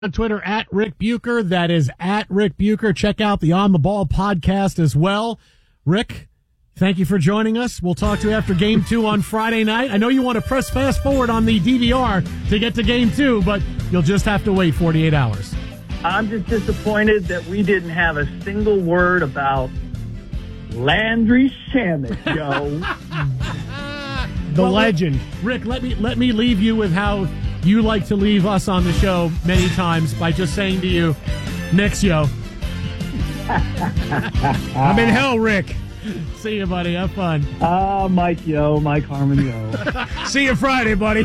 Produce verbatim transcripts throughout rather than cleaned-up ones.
On Twitter at Rick Bucher. That is at Rick Bucher. Check out the On the Ball podcast as well. Rick, thank you for joining us. We'll talk to you after game two on Friday night. I know you want to press fast forward on the D V R to get to game two, but you'll just have to wait forty-eight hours. I'm just disappointed that we didn't have a single word about Landry Shamet, Joe. The well, legend. Rick, let me let me leave you with how you like to leave us on the show many times by just saying to you, Knicks, yo. I'm in hell, Rick. See you, buddy. Have fun. Ah, uh, Mike, yo. Mike Harmon, yo. See you Friday, buddy.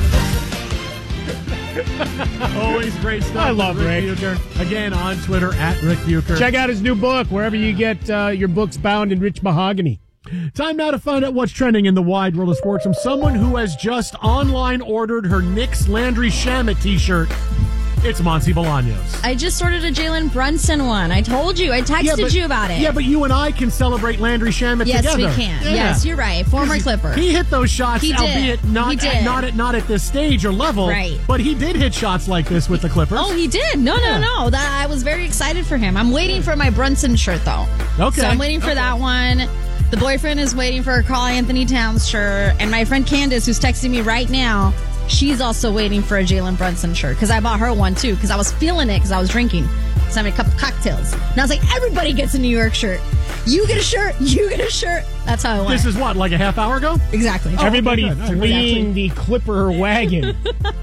Always great stuff. I love Rick. Rick Bucher. Again, on Twitter, at Rick Bucher. Check out his new book, wherever you get uh, your books bound in rich mahogany. Time now to find out what's trending in the wide world of sports from someone who has just online ordered her Knicks Landry Shamet t-shirt. It's Monty Bolaños. I just ordered a Jalen Brunson one. I told you. I texted yeah, but, you about it. Yeah, but you and I can celebrate Landry Shamet yes, together. Yes, we can. Yeah. Yes, you're right. Former Clipper. He hit those shots, he albeit did. not he did. At, not at not at not at this stage or level. Right. But he did hit shots like this with the Clippers. Oh, he did. No, yeah. no, no. That I was very excited for him. I'm waiting for my Brunson shirt though. Okay. So I'm waiting for okay. that one. The boyfriend is waiting for a Karl Anthony Towns shirt, and my friend Candace, who's texting me right now, she's also waiting for a Jalen Brunson shirt because I bought her one too because I was feeling it because I was drinking. So having a couple cocktails. And I was like, everybody gets a New York shirt. You get a shirt. You get a shirt. That's how it went. This is what, like a half hour ago? Exactly. Oh, Everybody okay, fleeing the Clipper wagon.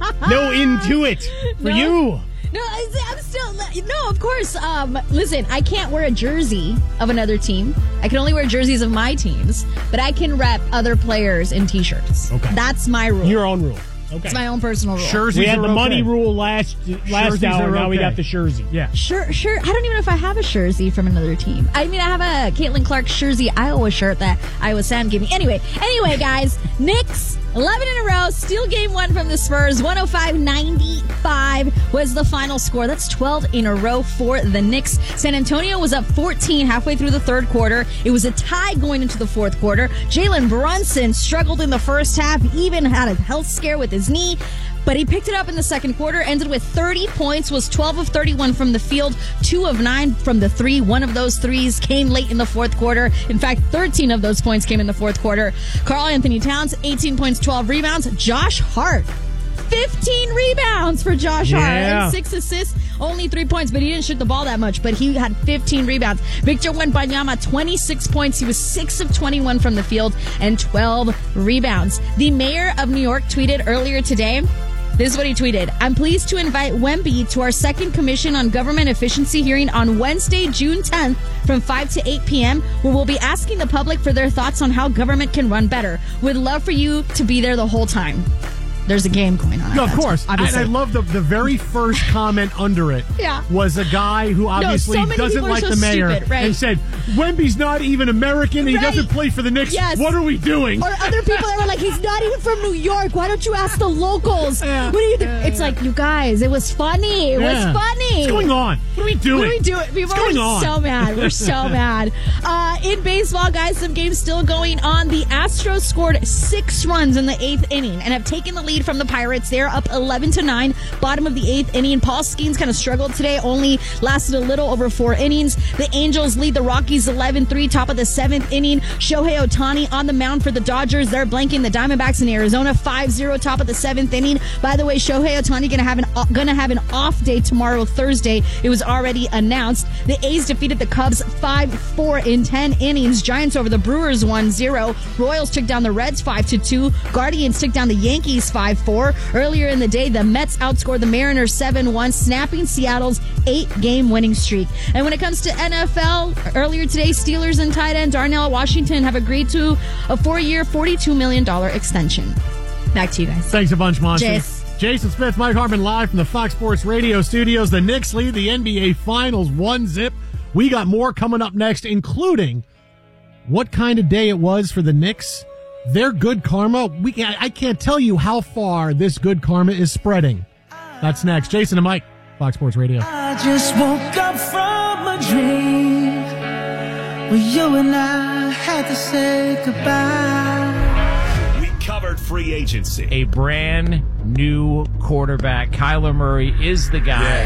No into it for no. you. No, I'm still, no, of course. Um, listen, I can't wear a jersey of another team. I can only wear jerseys of my teams, but I can rep other players in t-shirts. Okay. That's my rule. Your own rule. Okay. It's my own personal rule. Jerseys we had the okay. money rule last last Jerseys hour. Now okay. we got the jersey. Yeah. Sure, sure. I don't even know if I have a jersey from another team. I mean, I have a Caitlin Clark jersey Iowa shirt that Iowa Sam gave me. Anyway, anyway, guys, Knicks, eleven in a row, steal game one from the Spurs. one oh five ninety-five was the final score. That's twelve in a row for the Knicks. San Antonio was up fourteen halfway through the third quarter. It was a tie going into the fourth quarter. Jalen Brunson struggled in the first half, even had a health scare with his knee. But he picked it up in the second quarter, ended with thirty points, was twelve of thirty-one from the field, two of nine from the three. One of those threes came late in the fourth quarter. In fact, thirteen of those points came in the fourth quarter. Karl Anthony Towns, eighteen points, twelve rebounds. Josh Hart, fifteen rebounds for Josh yeah. Hart and six assists. Only three points, but he didn't shoot the ball that much, but he had fifteen rebounds. Victor Wembanyama, twenty-six points. He was six of twenty-one from the field and twelve rebounds. The mayor of New York tweeted earlier today, this is what he tweeted. I'm pleased to invite Wemby to our second Commission on Government Efficiency hearing on Wednesday, June tenth from five to eight p.m., where we'll be asking the public for their thoughts on how government can run better. Would love for you to be there the whole time. There's a game going on. No, of course. Time, and I love the the very first comment under it yeah. was a guy who obviously no, so doesn't like so the mayor stupid, right. and said, Wemby's not even American and he right. doesn't play for the Knicks. Yes. What are we doing? Or other people that were like, he's not even from New York. Why don't you ask the locals? Yeah. What do you think? Yeah, It's yeah. like, you guys, it was funny. It yeah. was funny. What's going on? What are we doing? What are we doing? People What's going are on? so mad. We're so mad. Uh, in baseball, guys, some games still going on. The Astros scored six runs in the eighth inning and have taken the lead from the Pirates. They're up eleven to nine, bottom of the eighth inning. Paul Skeens kind of struggled today, only lasted a little over four innings. The Angels lead the Rockies eleven three, top of the seventh inning. Shohei Ohtani on the mound for the Dodgers. They're blanking the Diamondbacks in Arizona five zero, top of the seventh inning. By the way, Shohei Ohtani gonna have an gonna have an off day tomorrow, Thursday. It was already announced. The A's defeated the Cubs five four in ten innings. Giants over the Brewers one zero. Royals took down the Reds five to two. Guardians took down the Yankees five four. Earlier in the day, the Mets outscored the Mariners seven one, snapping Seattle's eight-game winning streak. And when it comes to N F L, earlier today, Steelers and tight end Darnell Washington have agreed to a four-year, forty-two million dollars extension. Back to you guys. Thanks a bunch, Monty. Jace. Jason Smith, Mike Harmon, live from the Fox Sports Radio studios. The Knicks lead the N B A Finals one zip. We got more coming up next, including what kind of day it was for the Knicks. Their good karma, we can, I can't tell you how far this good karma is spreading. That's next. Jason and Mike, Fox Sports Radio. I just woke up from a dream where you and I had to say goodbye. We covered free agency. A brand new quarterback. Kyler Murray is the guy. Yeah.